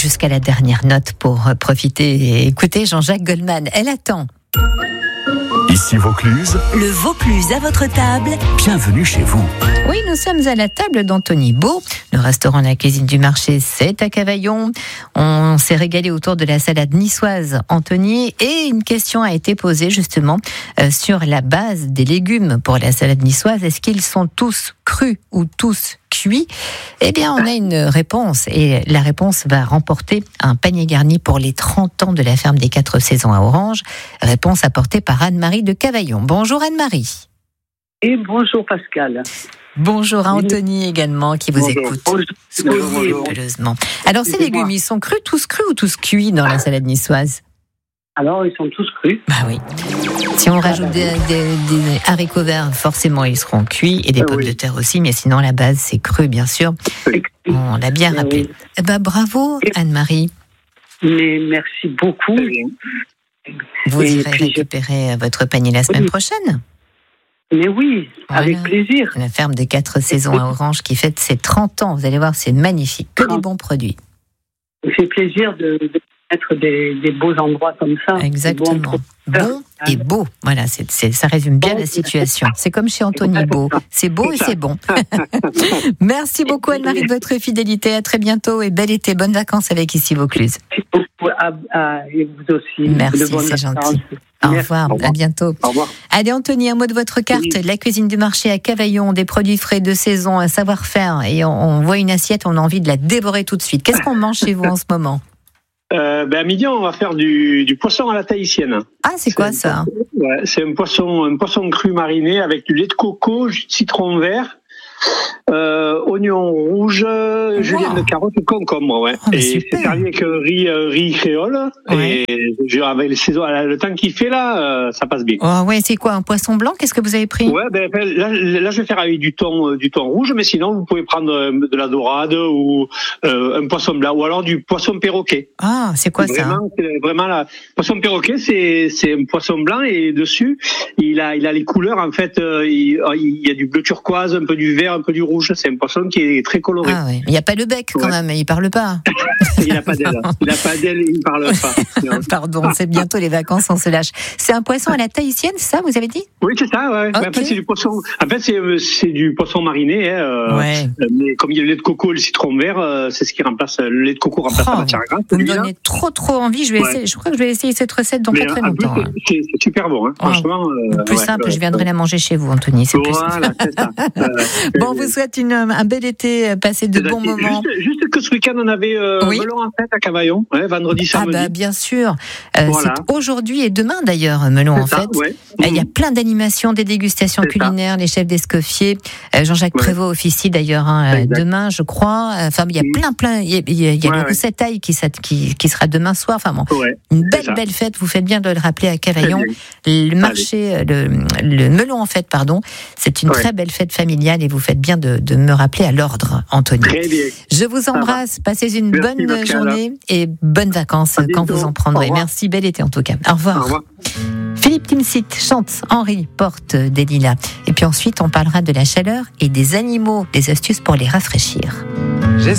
jusqu'à la dernière note pour profiter et écouter Jean-Jacques Goldman. Elle attend. Ici Vaucluse. Le Vaucluse à votre table. Bienvenue chez vous. Oui, nous sommes à la table d'Anthony Beau. Le restaurant La Cuisine du Marché, c'est à Cavaillon. On s'est régalé autour de la salade niçoise, Anthony. Et une question a été posée justement sur la base des légumes pour la salade niçoise. Est-ce qu'ils sont tous crus ou tous cuits? Eh bien, on a une réponse. Et la réponse va remporter un panier garni pour les 30 ans de la ferme des 4 saisons à Orange. Réponse apportée par Anne-Marie de Cavaillon. Bonjour Anne-Marie. Et bonjour Pascal. Bonjour à Anthony également qui vous écoute scrupuleusement. Alors ces légumes, ils sont crus, tous crus ou tous cuits dans la salade niçoise? Alors ils sont tous crus. Bah oui. Si on rajoute des haricots verts, forcément ils seront cuits et des pommes de terre aussi, mais sinon la base c'est cru bien sûr. On l'a bien rappelé. Eh ben, bravo Anne-Marie. Mais merci beaucoup. Vous irez récupérer votre panier la semaine prochaine? Mais oui, avec plaisir. La ferme des 4 saisons à Orange qui fête ses 30 ans. Vous allez voir, c'est magnifique. Que des bons produits. Ça fait plaisir de mettre des beaux endroits comme ça. Exactement. Bon et beau. Voilà, ça résume bien la situation. C'est comme chez Anthony Beau. C'est beau et c'est bon. Merci beaucoup Anne-Marie de votre fidélité. À très bientôt et bel été. Bonnes vacances avec Ici Vaucluse. Et vous aussi. Merci, c'est gentil. Au revoir, à bientôt. Au revoir. Allez Anthony, un mot de votre carte. Oui. La cuisine du marché à Cavaillon, des produits frais de saison, un savoir-faire. Et on voit une assiette, on a envie de la dévorer tout de suite. Qu'est-ce qu'on mange chez vous en ce moment? À midi, on va faire du poisson à la tahitienne. Ah, c'est quoi ça? C'est un poisson cru mariné avec du lait de coco, jus de citron vert, oignons rouges, julienne de carotte et concombre. Ouais. Oh, et c'est servi avec riz créole. Ouais. Et avec le temps qu'il fait là, ça passe bien. Oh, ouais, c'est quoi, un poisson blanc? Qu'est-ce que vous avez pris? Ouais, là, je vais faire avec du thon rouge, mais sinon, vous pouvez prendre de la dorade ou un poisson blanc, ou alors du poisson perroquet. Ah, c'est quoi ça? Vraiment, poisson perroquet, c'est un poisson blanc et dessus, il a les couleurs, en fait, il y a du bleu turquoise, un peu du vert, un peu du rouge. C'est un poisson qui est très coloré. Ah ouais. Il n'y a pas le bec quand même, il parle pas. Il n'a pas d'aile. Il parle pas. Pardon, c'est bientôt les vacances, on se lâche. C'est un poisson à la tahitienne, ça, vous avez dit? Oui, c'est ça, ouais. Okay. En fait, c'est du poisson. En fait, c'est du poisson mariné, ouais. Mais comme il y a le lait de coco et le citron vert, c'est ce qui remplace, le lait de coco remplace la matière grasse. Vous me donnez trop envie, je crois que je vais essayer cette recette dans pas très longtemps. C'est super bon, hein. Franchement. Plus simple, je viendrai la manger chez vous, Anthony, c'est plus simple. C'est ça. Bon, vous souhaite un bel été, passez de bons moments. Juste que ce week-end, on avait melon en fête à Cavaillon, vendredi, samedi. Ah bah bien sûr. Voilà. C'est aujourd'hui et demain d'ailleurs, melon en fête. Ouais. Il y a plein d'animations, des dégustations culinaires, les chefs d'escoffier. Jean-Jacques Prévost officie d'ailleurs demain, je crois. Enfin, il y a plein. Il y a le recette ail qui sera demain soir. Enfin bon, une belle fête. Vous faites bien de le rappeler à Cavaillon. Le marché, le melon en fête, pardon. C'est une très belle fête familiale et vous faites bien de me rappeler à l'ordre, Anthony. Très bien. Je vous embrasse. Passez une bonne journée et bonnes vacances quand vous en prendrez. Merci, bel été en tout cas. Au revoir. Au revoir. Philippe Timsit chante Henri porte des lilas. Et puis ensuite, on parlera de la chaleur et des animaux, des astuces pour les rafraîchir.